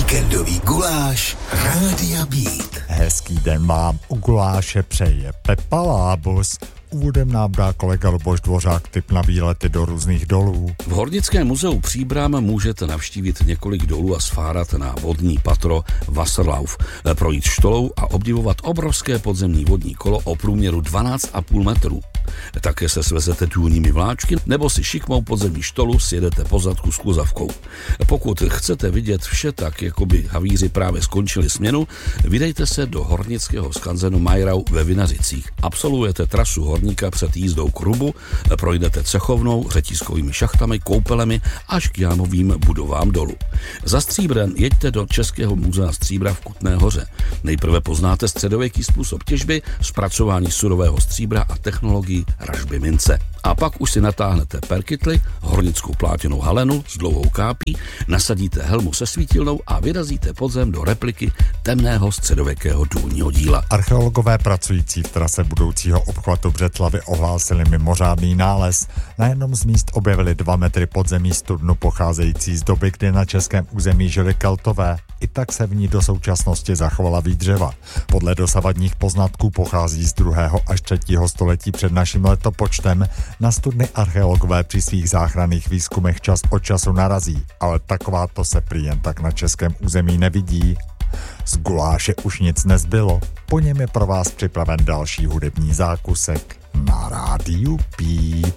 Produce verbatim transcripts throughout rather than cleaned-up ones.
Víkendový guláš Rádia Beat. Hezký den vám u guláše přeje Pepa Lábus. Úvodem nám dá kolega Luboš Dvořák tip na výlety do různých dolů. V Hornickém muzeu Příbram můžete navštívit několik dolů a sfárat na vodní patro Wasserlauf, projít štolou a obdivovat obrovské podzemní vodní kolo o průměru dvanáct a půl metrů. Také se svezete důlními vláčky nebo si šikmou podzemní štolu sjedete po zadku s kluzavkou. Pokud chcete vidět vše tak, jako by havíři právě skončili směnu, vydejte se do hornického skanzenu Majrau ve Vinařicích. Absolvujete trasu horníka před jízdou k rubu, projdete cechovnou, řetízkovými šachtami, koupelemi až k jámovým budovám dolů. Za stříbrem jeďte do Českého muzea stříbra v Kutné Hoře. Nejprve poznáte středověký způsob těžby, zpracování surového stříbra a technologii ražby mince. A pak už si natáhnete perkytli, hornickou plátěnou halenu s dlouhou kápí, nasadíte helmu se svítilnou a vyrazíte podzem do repliky temného středověkého důlního díla. Archeologové pracující v trase budoucího obchvatu Břeclavi ohlásili mimořádný nález. Na jednom z míst objevili dva metry podzemí studnu pocházející z doby, kdy na českém území žili Keltové. I tak se v ní do současnosti zachovala výdřeva. Podle dosavadních poznatků pochází z druhého až třetího století před naším letopočtem. Na studny archeologové při svých záchranných výzkumech čas od času narazí, ale takováto se prý jen tak na českém území nevidí. Z guláše už nic nezbylo, po něm je pro vás připraven další hudební zákusek na Rádiu Beat.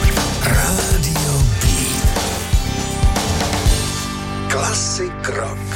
Rádio Beat. Klasik rock.